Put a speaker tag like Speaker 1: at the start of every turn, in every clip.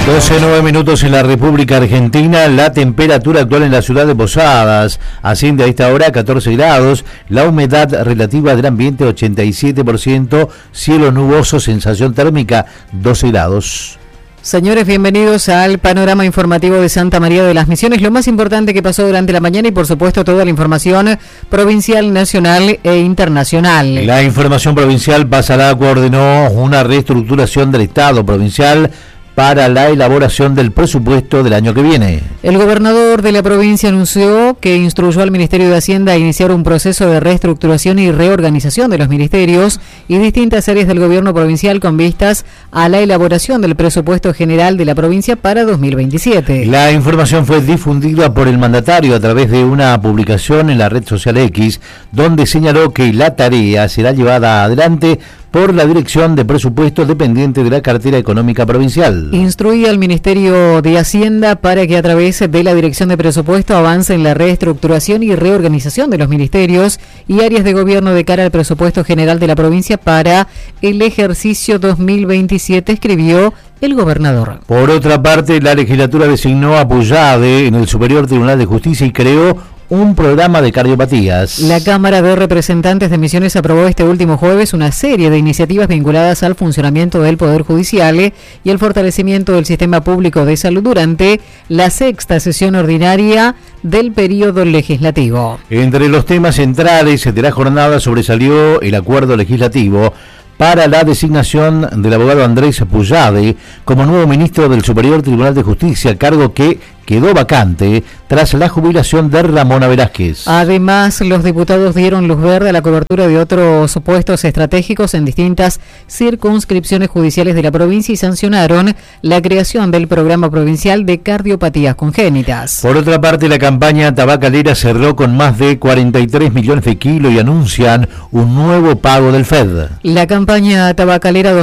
Speaker 1: 12:09 en la República Argentina. La temperatura actual en la ciudad de Posadas asciende a esta hora a 14 grados. La humedad relativa del ambiente 87%. Cielo nuboso, sensación térmica 12 grados.
Speaker 2: Señores, bienvenidos al panorama informativo de Santa María de las Misiones. Lo más importante que pasó durante la mañana y por supuesto toda la información provincial, nacional e internacional.
Speaker 1: La información provincial pasará, coordinó una reestructuración del Estado provincial para la elaboración del presupuesto del año que viene.
Speaker 2: El gobernador de la provincia anunció que instruyó al Ministerio de Hacienda a iniciar un proceso de reestructuración y reorganización de los ministerios y distintas áreas del gobierno provincial con vistas a la elaboración del presupuesto general de la provincia para 2027.
Speaker 1: La información fue difundida por el mandatario a través de una publicación en la red social X, donde señaló que la tarea será llevada adelante por la Dirección de Presupuesto dependiente de la Cartera Económica Provincial.
Speaker 2: Instruía al Ministerio de Hacienda para que a través de la Dirección de Presupuesto avance en la reestructuración y reorganización de los ministerios y áreas de gobierno de cara al presupuesto general de la provincia para el ejercicio 2027, escribió el gobernador.
Speaker 1: Por otra parte, la legislatura designó a Puyade en el Superior Tribunal de Justicia y creó un programa de cardiopatías.
Speaker 2: La Cámara de Representantes de Misiones aprobó este último jueves una serie de iniciativas vinculadas al funcionamiento del Poder Judicial y el fortalecimiento del sistema público de salud durante la sexta sesión ordinaria del periodo legislativo.
Speaker 1: Entre los temas centrales de la jornada sobresalió el acuerdo legislativo para la designación del abogado Andrés Puyade como nuevo ministro del Superior Tribunal de Justicia, cargo que quedó vacante tras la jubilación de Ramona Velázquez.
Speaker 2: Además, los diputados dieron luz verde a la cobertura de otros puestos estratégicos en distintas circunscripciones judiciales de la provincia y sancionaron la creación del programa provincial de cardiopatías congénitas.
Speaker 1: Por otra parte, la campaña tabacalera cerró con más de 43 millones de kilos y anuncian un nuevo pago del FED.
Speaker 2: La campaña tabacalera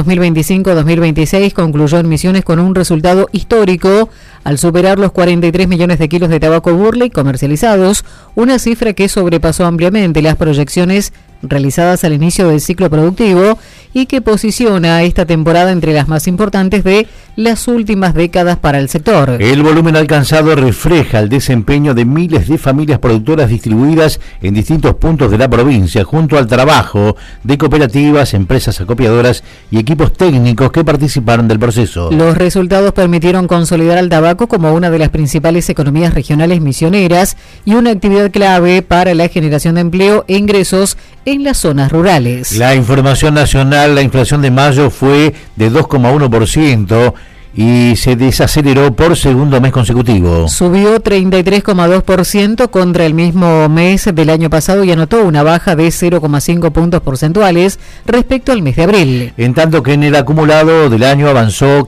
Speaker 2: 2025-2026 concluyó en Misiones con un resultado histórico al superar los 43 millones de kilos de tabaco Burley comercializados, una cifra que sobrepasó ampliamente las proyecciones realizadas al inicio del ciclo productivo y que posiciona esta temporada entre las más importantes de las últimas décadas para el sector.
Speaker 1: El volumen alcanzado refleja el desempeño de miles de familias productoras distribuidas en distintos puntos de la provincia, junto al trabajo de cooperativas, empresas acopiadoras y equipos técnicos que participaron del proceso.
Speaker 2: Los resultados permitieron consolidar al tabaco como una de las principales economías regionales misioneras y una actividad clave para la generación de empleo e ingresos en las zonas rurales.
Speaker 1: La información nacional, la inflación de mayo fue de 2,1% y se desaceleró por segundo mes consecutivo.
Speaker 2: Subió 33,2% contra el mismo mes del año pasado y anotó una baja de 0,5 puntos porcentuales respecto al mes de abril.
Speaker 1: En tanto que en el acumulado del año avanzó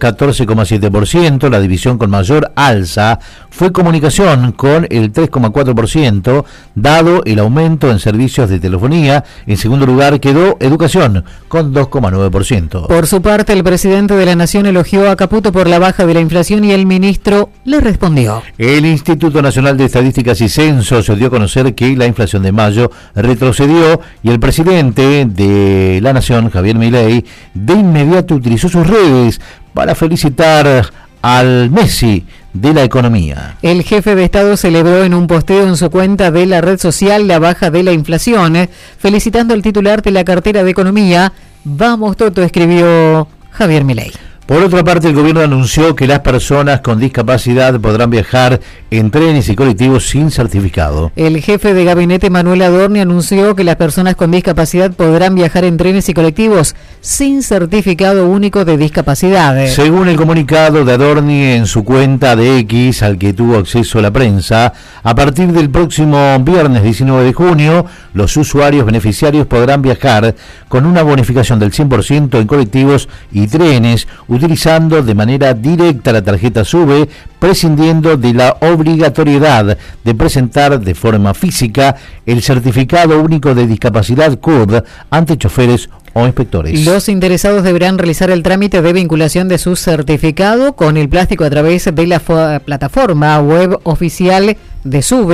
Speaker 1: 14,7%, la división con mayor alza fue comunicación con el 3,4%, dado el aumento en servicios de telefonía. En segundo lugar quedó educación con 2,9%.
Speaker 2: Por su parte, el presidente de la Nación elogió a Caputo por la baja de la inflación y el ministro le respondió.
Speaker 1: El Instituto Nacional de Estadísticas y Censos dio a conocer que la inflación de mayo retrocedió y el presidente de la Nación, Javier Milei, de inmediato utilizó sus redes para felicitar al Messi de la economía.
Speaker 2: El jefe de Estado celebró en un posteo en su cuenta de la red social la baja de la inflación, felicitando al titular de la cartera de Economía. Vamos Toto, escribió Javier Milei.
Speaker 1: Por otra parte, el gobierno anunció que las personas con discapacidad podrán viajar en trenes y colectivos sin certificado.
Speaker 2: El jefe de gabinete, Manuel Adorni, anunció que las personas con discapacidad podrán viajar en trenes y colectivos sin certificado único de discapacidad.
Speaker 1: Según el comunicado de Adorni en su cuenta de X, al que tuvo acceso la prensa, a partir del próximo viernes 19 de junio, los usuarios beneficiarios podrán viajar con una bonificación del 100% en colectivos y trenes, utilizando de manera directa la tarjeta SUBE, prescindiendo de la obligatoriedad de presentar de forma física el certificado único de discapacidad CUD ante choferes o inspectores.
Speaker 2: Los interesados deberán realizar el trámite de vinculación de su certificado con el plástico a través de la plataforma web oficial de SUBE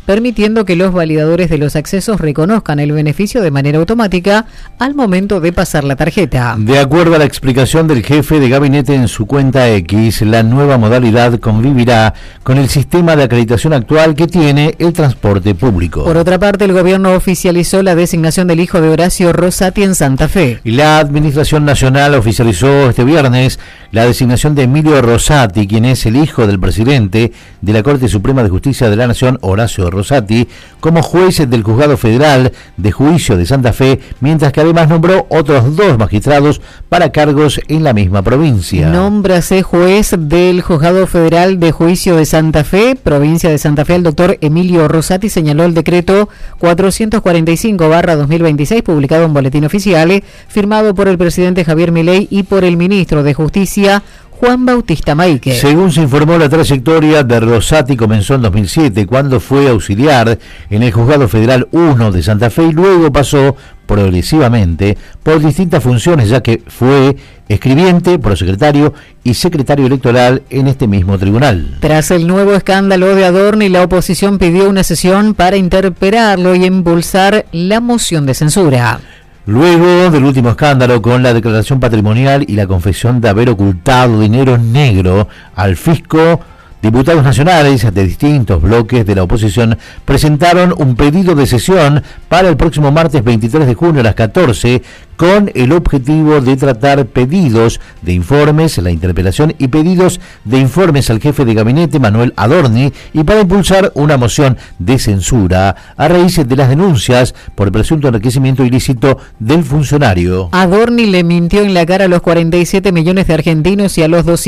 Speaker 2: permitiendo que los validadores de los accesos reconozcan el beneficio de manera automática al momento de pasar la tarjeta.
Speaker 1: De acuerdo a la explicación del jefe de gabinete en su cuenta X, la nueva modalidad convivirá con el sistema de acreditación actual que tiene el transporte público.
Speaker 2: Por otra parte, el gobierno oficializó la designación del hijo de Horacio Rosati en Santa Fe.
Speaker 1: Y la Administración Nacional oficializó este viernes la designación de Emilio Rosati, quien es el hijo del presidente de la Corte Suprema de Justicia de la Nación, Horacio Rosati, como juez del Juzgado Federal de Juicio de Santa Fe, mientras que además nombró otros 2 magistrados para cargos en la misma provincia.
Speaker 2: Nómbrase juez del Juzgado Federal de Juicio de Santa Fe, provincia de Santa Fe, el doctor Emilio Rosati, señaló el decreto 445/2026, publicado en Boletín Oficial, firmado por el presidente Javier Milei y por el ministro de Justicia, Juan Bautista Maique.
Speaker 1: Según se informó, la trayectoria de Rosati comenzó en 2007, cuando fue auxiliar en el Juzgado Federal 1 de Santa Fe y luego pasó progresivamente por distintas funciones, ya que fue escribiente, prosecretario y secretario electoral en este mismo tribunal.
Speaker 2: Tras el nuevo escándalo de Adorni, la oposición pidió una sesión para interpelarlo y impulsar la moción de censura.
Speaker 1: Luego del último escándalo con la declaración patrimonial y la confesión de haber ocultado dinero negro al fisco, diputados nacionales de distintos bloques de la oposición presentaron un pedido de sesión para el próximo martes 23 de junio a las 14, con el objetivo de tratar pedidos de informes, la interpelación y pedidos de informes al jefe de gabinete, Manuel Adorni, y para impulsar una moción de censura a raíz de las denuncias por presunto enriquecimiento ilícito del funcionario.
Speaker 2: Adorni le mintió en la cara a los 47 millones de argentinos y a los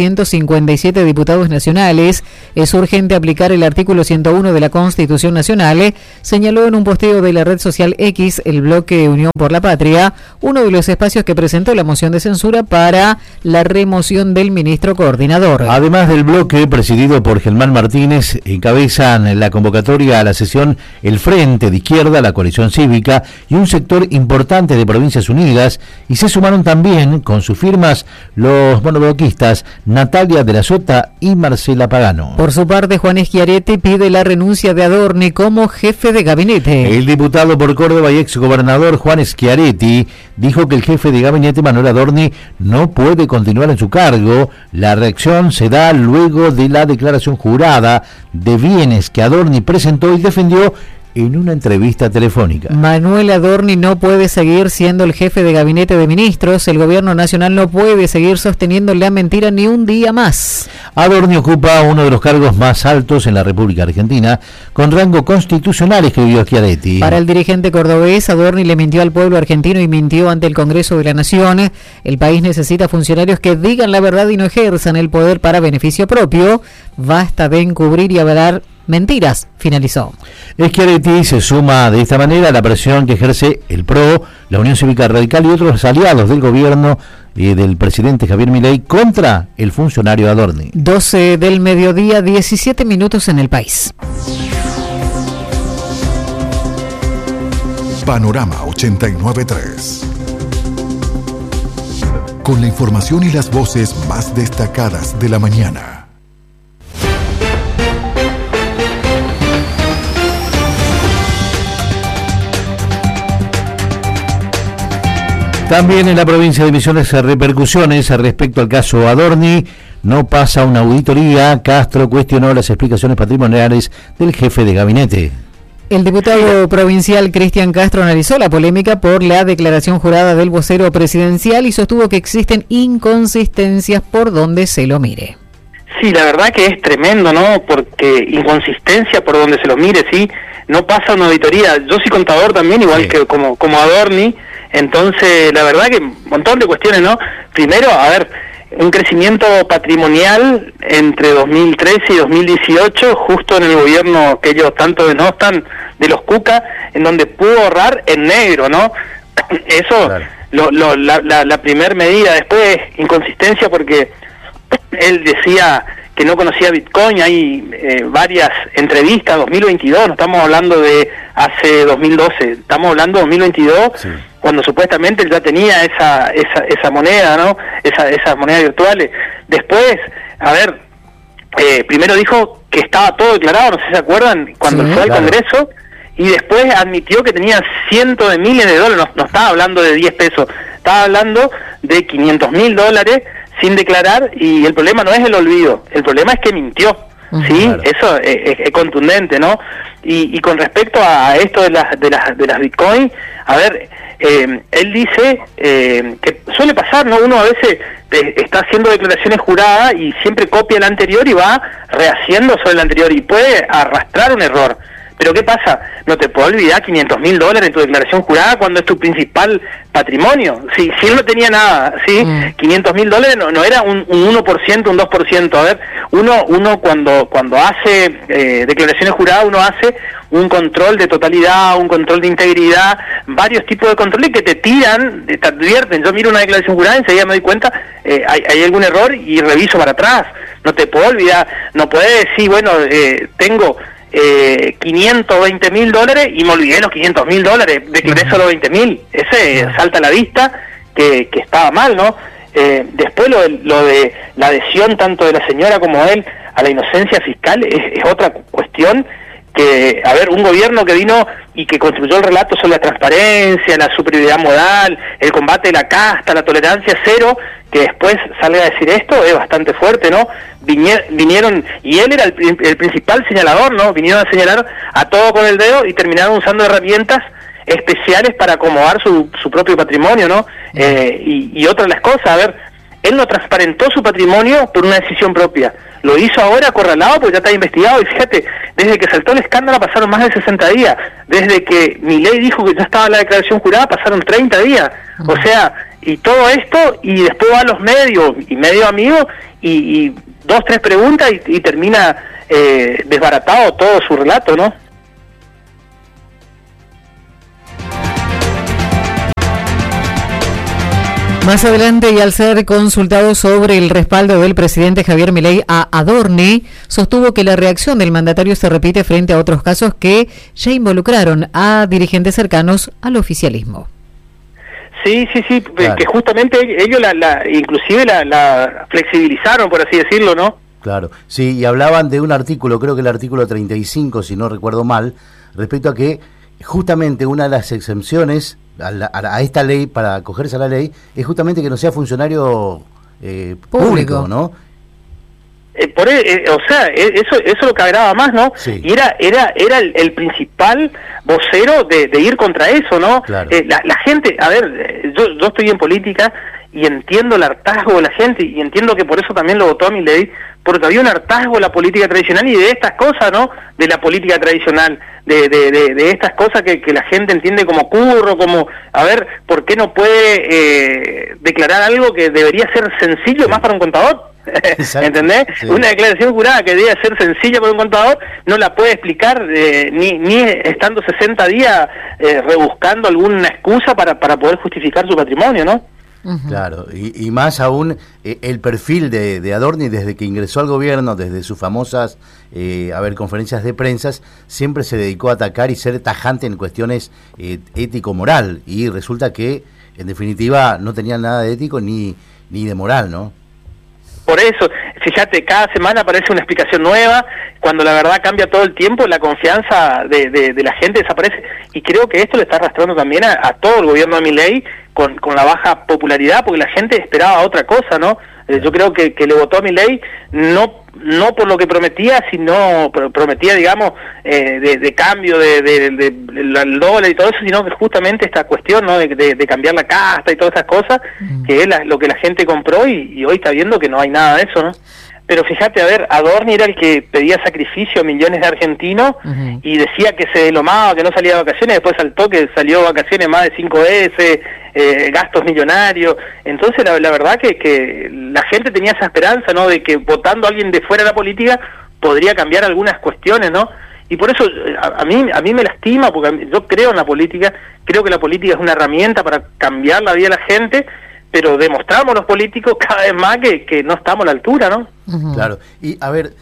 Speaker 2: 257 diputados nacionales. Es urgente aplicar el artículo 101 de la Constitución Nacional, señaló en un posteo de la red social X, el bloque Unión por la Patria, uno de los espacios que presentó la moción de censura para la remoción del ministro coordinador.
Speaker 1: Además del bloque presidido por Germán Martínez, encabezan la convocatoria a la sesión el Frente de Izquierda, la Coalición Cívica y un sector importante de Provincias Unidas, y se sumaron también con sus firmas los monobloquistas Natalia de la Sota y Marcela Pagano.
Speaker 2: Por su parte, Juan Schiaretti pide la renuncia de Adorni como jefe de gabinete.
Speaker 1: El diputado por Córdoba y exgobernador Juan Schiaretti dijo que el jefe de gabinete, Manuel Adorni, no puede continuar en su cargo. La reacción se da luego de la declaración jurada de bienes que Adorni presentó y defendió en una entrevista telefónica.
Speaker 2: Manuel Adorni no puede seguir siendo el jefe de gabinete de ministros. El gobierno nacional no puede seguir sosteniendo la mentira ni un día más.
Speaker 1: Adorni ocupa uno de los cargos más altos en la República Argentina, con rango constitucional, escribió Schiaretti.
Speaker 2: Para el dirigente cordobés, Adorni le mintió al pueblo argentino y mintió ante el Congreso de la Nación. El país necesita funcionarios que digan la verdad y no ejerzan el poder para beneficio propio. Basta de encubrir y avalar mentiras, finalizó.
Speaker 1: Schiaretti se suma de esta manera a la presión que ejerce el PRO, la Unión Cívica Radical y otros aliados del gobierno del presidente Javier Milei contra el funcionario Adorni.
Speaker 2: 12 del mediodía, 17 minutos en el país.
Speaker 3: Panorama 89.3. Con la información y las voces más destacadas de la mañana.
Speaker 1: También en la provincia de Misiones repercusiones respecto al caso Adorni. No pasa una auditoría. Castro cuestionó las explicaciones patrimoniales del jefe de gabinete.
Speaker 2: El diputado provincial Cristian Castro analizó la polémica por la declaración jurada del vocero presidencial y sostuvo que existen inconsistencias por donde se lo mire.
Speaker 4: Sí, la verdad que es tremendo, ¿no? Porque inconsistencia por donde se lo mire, sí, no pasa una auditoría. Yo soy contador también, igual que como Adorni, entonces la verdad que un montón de cuestiones, ¿no? Primero, a ver, un crecimiento patrimonial entre 2013 y 2018, justo en el gobierno que ellos tanto denostan de los Cuca, en donde pudo ahorrar en negro, ¿no? Eso, claro. La primer medida. Después, inconsistencia porque él decía que no conocía Bitcoin. Hay varias entrevistas, 2022, no estamos hablando de hace 2012, estamos hablando de 2022, sí, cuando supuestamente él ya tenía esa moneda, ¿no? Esas monedas virtuales. Después, a ver, primero dijo que estaba todo declarado, no sé si se acuerdan, cuando fue al Congreso, y después admitió que tenía cientos de miles de dólares, no estaba hablando de 10 pesos, estaba hablando de $500.000 sin declarar, y el problema no es el olvido, el problema es que mintió. Sí, claro. Eso es contundente, ¿no? Y con respecto a esto de las Bitcoin, a ver, él dice que suele pasar, ¿no? Uno a veces está haciendo declaraciones juradas y siempre copia la anterior y va rehaciendo sobre la anterior y puede arrastrar un error. Pero ¿qué pasa? No te puedo olvidar $500.000 en tu declaración jurada cuando es tu principal patrimonio. Si él no tenía nada, ¿sí? $500.000 no era un 1%, un 2%. A ver, uno cuando hace declaraciones juradas, uno hace un control de totalidad, un control de integridad, varios tipos de controles que te tiran, te advierten. Yo miro una declaración jurada y enseguida me doy cuenta, hay algún error y reviso para atrás. No te puedo olvidar, no puedes decir, bueno, tengo $520.000 y me olvidé los $500.000, declaré solo 20.000. Ese salta a la vista que estaba mal, ¿no? Después lo de la adhesión tanto de la señora como él a la inocencia fiscal es otra cuestión que, a ver, un gobierno que vino y que construyó el relato sobre la transparencia, la superioridad moral, el combate de la casta, la tolerancia cero, que después salga a decir esto es bastante fuerte, ¿no? Vinieron, y él era el principal señalador, ¿no? Vinieron a señalar a todo con el dedo y terminaron usando herramientas especiales para acomodar su propio patrimonio, ¿no? Y otra de las cosas, a ver, él no transparentó su patrimonio por una decisión propia, lo hizo ahora acorralado porque ya está investigado, y fíjate, desde que saltó el escándalo pasaron más de 60 días, desde que Milei dijo que ya estaba la declaración jurada pasaron 30 días, o sea, y todo esto, y después va a los medios, y medio amigos, y 2, 3 preguntas, y termina desbaratado todo su relato, ¿no?
Speaker 2: Más adelante, y al ser consultado sobre el respaldo del presidente Javier Milei a Adorni, sostuvo que la reacción del mandatario se repite frente a otros casos que ya involucraron a dirigentes cercanos al oficialismo.
Speaker 4: Sí, claro. Que justamente ellos inclusive la flexibilizaron, por así decirlo, ¿no?
Speaker 1: Claro, sí, y hablaban de un artículo, creo que el artículo 35, si no recuerdo mal, respecto a que justamente una de las exenciones a esta ley, para acogerse a la ley, es justamente que no sea funcionario público, ¿no?
Speaker 4: O sea, eso lo que agravaba más, ¿no? Sí. Y era el principal vocero de ir contra eso, ¿no? Claro. La gente, a ver, yo estoy en política y entiendo el hartazgo de la gente, y entiendo que por eso también lo votó a Milei, porque había un hartazgo de la política tradicional y de estas cosas, ¿no? De la política tradicional, de estas cosas que la gente entiende como curro, como, a ver, ¿por qué no puede declarar algo que debería ser sencillo más para un contador? ¿Entendés? Sí. Una declaración jurada que debe ser sencilla para un contador no la puede explicar ni estando 60 días rebuscando alguna excusa para poder justificar su patrimonio, ¿no?
Speaker 1: Claro, y más aún el perfil de Adorni desde que ingresó al gobierno, desde sus famosas conferencias de prensa, siempre se dedicó a atacar y ser tajante en cuestiones ético-moral, y resulta que en definitiva no tenía nada de ético ni de moral, ¿no?
Speaker 4: Por eso, fíjate, cada semana aparece una explicación nueva, cuando la verdad cambia todo el tiempo, la confianza de la gente desaparece, y creo que esto le está arrastrando también a todo el gobierno de Milei con la baja popularidad, porque la gente esperaba otra cosa, ¿no? Yo creo que le votó a Milei no por lo que prometía, sino prometía, digamos, de cambio del dólar y todo eso, sino que justamente esta cuestión, ¿no? de cambiar la casta y todas esas cosas, que es lo que la gente compró, y hoy está viendo que no hay nada de eso, ¿no? Pero fíjate, a ver, Adorni era el que pedía sacrificio a millones de argentinos y decía que se delomaba, que no salía de vacaciones, después saltó que salió de vacaciones más de 5 veces, gastos millonarios. Entonces la verdad que la gente tenía esa esperanza, ¿no? De que votando a alguien de fuera de la política podría cambiar algunas cuestiones, ¿no? Y por eso a mí me lastima, porque yo creo en la política, creo que la política es una herramienta para cambiar la vida de la gente, pero demostramos los políticos cada vez más que no estamos a la altura, ¿no?
Speaker 1: Claro. Y a ver,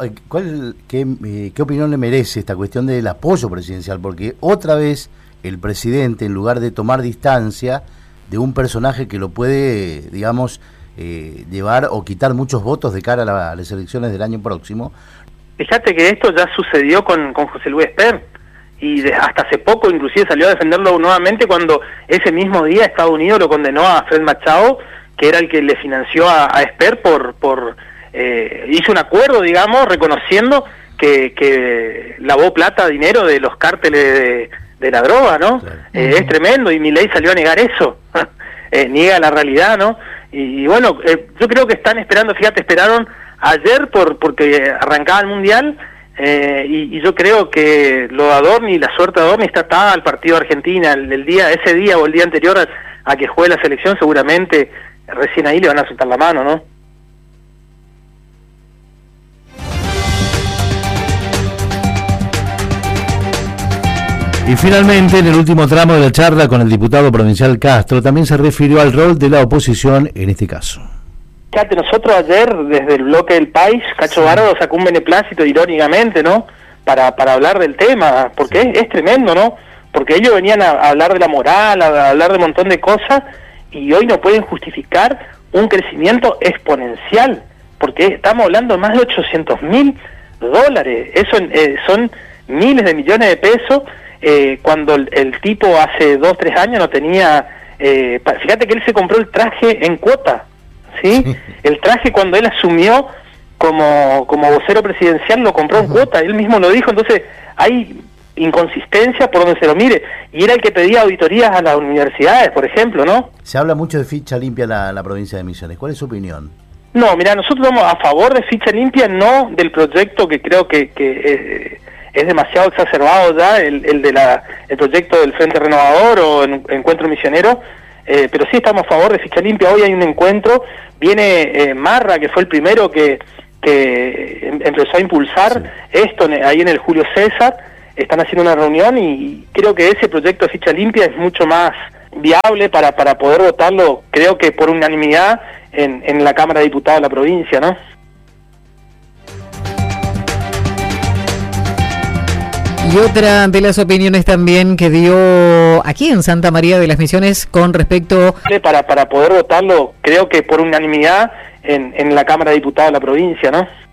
Speaker 1: ¿qué opinión le merece esta cuestión del apoyo presidencial? Porque otra vez el presidente, en lugar de tomar distancia de un personaje que lo puede, digamos, llevar o quitar muchos votos de cara a las elecciones del año próximo.
Speaker 4: Fíjate que esto ya sucedió con José Luis Esper, y hasta hace poco inclusive salió a defenderlo nuevamente cuando ese mismo día Estados Unidos lo condenó a Fred Machado, que era el que le financió a Esper hizo un acuerdo, digamos, reconociendo que lavó plata, dinero de los cárteles de la droga, ¿no? Claro. Es tremendo, y Milei salió a negar eso, niega la realidad, ¿no? Y bueno, yo creo que están esperando, fíjate, esperaron ayer porque arrancaba el Mundial, y yo creo que lo de Adorni, la suerte de Adorni está atada al partido de Argentina, ese día o el día anterior a que juegue la selección, seguramente recién ahí le van a soltar la mano, ¿no?
Speaker 1: Y finalmente, en el último tramo de la charla con el diputado provincial Castro, también se refirió al rol de la oposición en este caso.
Speaker 4: Fíjate, nosotros ayer, desde el bloque del país, Cacho Bárbaro sacó un beneplácito irónicamente, ¿no? Para hablar del tema, porque es tremendo, ¿no? Porque ellos venían a hablar de la moral, a hablar de un montón de cosas, y hoy no pueden justificar un crecimiento exponencial, porque estamos hablando de más de $800.000, eso son miles de millones de pesos, cuando el tipo hace 2-3 años no tenía, fíjate que él se compró el traje en cuota, ¿sí? El traje cuando él asumió como vocero presidencial lo compró en cuota, él mismo lo dijo, entonces hay inconsistencia por donde se lo mire, y era el que pedía auditorías a las universidades, por ejemplo, ¿no?
Speaker 1: Se habla mucho de ficha limpia en la provincia de Misiones, ¿cuál es su opinión?
Speaker 4: No, mira, nosotros estamos a favor de ficha limpia, no del proyecto que creo que es demasiado exacerbado ya, el proyecto del Frente Renovador o Encuentro Misionero, pero sí estamos a favor de ficha limpia. Hoy hay un encuentro, viene Marra, que fue el primero que empezó a impulsar esto ahí en el Julio César, están haciendo una reunión y creo que ese proyecto de ficha limpia es mucho más viable para poder votarlo, creo que por unanimidad en la Cámara de Diputados de la provincia, ¿no?
Speaker 2: Y otra de las opiniones también que dio aquí en Santa María de las Misiones con respecto...
Speaker 4: Para poder votarlo, creo que por unanimidad en la Cámara de Diputados de la provincia, ¿no?